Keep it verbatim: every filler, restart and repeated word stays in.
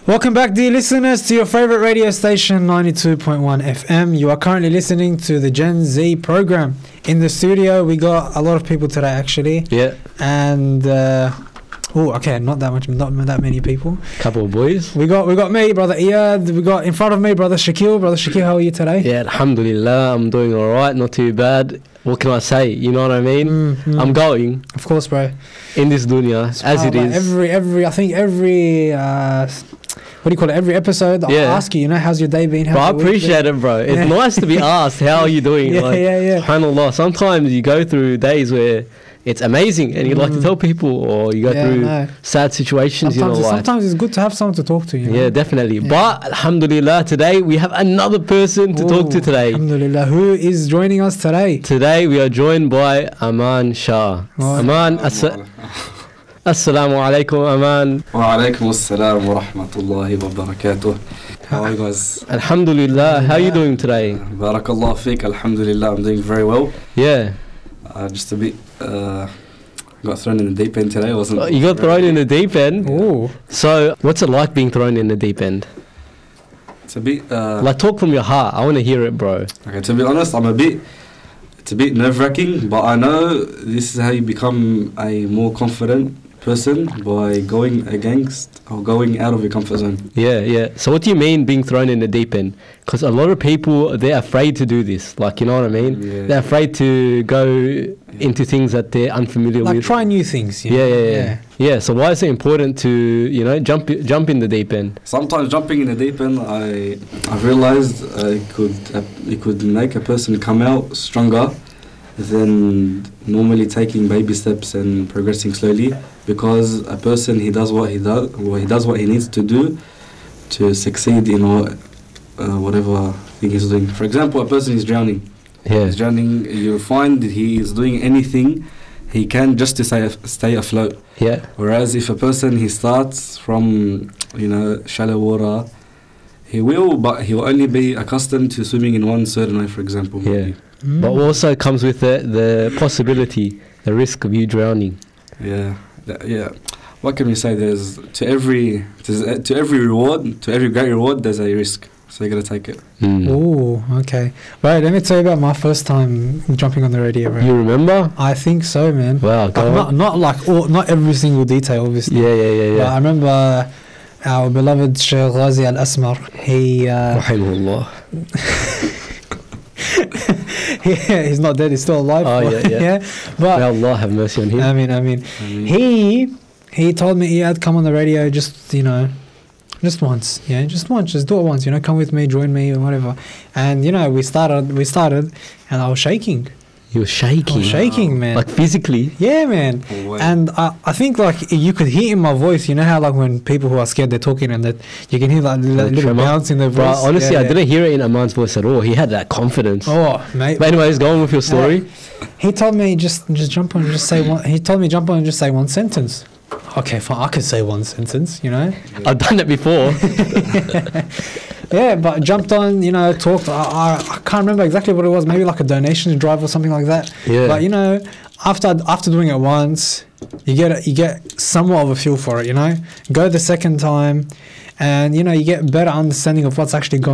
Welcome back, dear listeners, to your favorite radio station, ninety-two point one F M. You are currently listening to the Gen Z program. In the studio, we got a lot of people today, actually. Yeah. And, uh, oh, okay, not that much, not that many people. Couple of boys. We got we got me, brother Iyad. We got in front of me, brother Shakil. Brother Shakil, how are you today? Yeah, alhamdulillah, I'm doing all right, not too bad. What can I say? You know what I mean? Mm, mm. I'm going. Of course, bro. In this dunya, as it is. Every, every, I think every, uh, what do you call it? Every episode, yeah. I'll ask you, you know, how's your day been? How's bro, I your week appreciate been? it, bro. It's yeah. nice to be asked, how are you doing? yeah, like, yeah, yeah. SubhanAllah, sometimes you go through days where it's amazing and you mm. like to tell people, or you go yeah, through no. sad situations sometimes in your life. Sometimes it's good to have someone to talk to, you know? Yeah, definitely. Yeah. But alhamdulillah, today we have another person to Ooh, talk to today. Alhamdulillah. Who is joining us today? Today we are joined by Aman Shah. Oh, Aman, assa- Assalamu alaikum, Aman. Wa alaikum assalam wa rahmatullahi wa barakatuh. How are you guys? Alhamdulillah. How are you doing today? Barakallah feek. Alhamdulillah, I'm doing very well. Yeah. Uh, just a bit, uh, got thrown in the deep end today, wasn't oh, You got thrown in the deep end? Ooh. So, what's it like being thrown in the deep end? It's a bit... Uh, like, talk from your heart. I want to hear it, bro. Okay, to be honest, I'm a bit... It's a bit nerve-wracking, but I know this is how you become a more confident person, by going against or going out of your comfort zone. Yeah, yeah. So what do you mean being thrown in the deep end? Because a lot of people, they're afraid to do this. Like, you know what I mean? Yeah. They're afraid to go yeah. into things that they're unfamiliar like with. Like try new things. You yeah, know? yeah, yeah, yeah. Yeah. So why is it important to, you know, jump jump in the deep end? Sometimes jumping in the deep end, I I realized uh, it could uh, it could make a person come out stronger than normally taking baby steps and progressing slowly, because a person he does what he does well, he does what he needs to do to succeed in what, uh, whatever thing he's doing. For example, a person is drowning. Yeah. He's drowning. You find that he is doing anything he can just to stay stay afloat. Yeah. Whereas if a person he starts from, you know, shallow water, he will, but he will only be accustomed to swimming in one certain way, for example. Yeah. Maybe. Mm. But also comes with the, the possibility, the risk of you drowning. Yeah, Th- yeah. What can we say? There's to every to, to every reward, to every great reward, there's a risk. So you gotta take it. Mm. Oh, okay. Right, let me tell you about my first time jumping on the radio. Right? You remember? I think so, man. Wow, go like, not not like all, not every single detail, obviously. Yeah, yeah, yeah, yeah. But I remember our beloved Sheikh Ghazi Al Asmar. He. Uh, Rahimahullah. yeah, he's not dead, he's still alive. Oh, yeah, yeah. yeah. But may Allah have mercy on him. I mean, I mean, I mean he he told me he had come on the radio just, you know, just once, yeah, just once, just do it once, you know, come with me, join me, or whatever. And you know, we started, we started, and I was shaking. You were shaking. I was shaking, man. Like physically. Yeah, man. Oh, and I, I think like you could hear in my voice. You know how like when people who are scared they're talking and that you can hear like li- little tremor. bounce in their voice. Bro, honestly, yeah, I yeah. didn't hear it in Aman's voice at all. He had that confidence. Oh, mate. But anyways, go on with your story. Uh, he told me just just jump on and just say one. He told me jump on and just say one sentence. Okay, fine. I could say one sentence. You know. Yeah. I've done it before. Yeah, but jumped on, you know, talked. I, I, I can't remember exactly what it was. Maybe like a donation drive or something like that. Yeah. But you know, after after doing it once, you get a, you get somewhat of a feel for it. You know, go the second time, and you know you get better understanding of what's actually going